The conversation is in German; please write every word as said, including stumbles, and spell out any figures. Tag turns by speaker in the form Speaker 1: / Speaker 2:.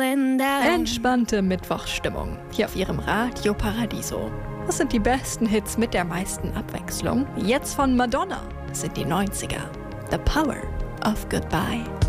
Speaker 1: falling down.
Speaker 2: Entspannte Mittwochsstimmung hier auf Ihrem Radio Paradiso. Was sind die besten Hits mit der meisten Abwechslung? Jetzt von Madonna. Das sind die neunziger. The Power of Goodbye.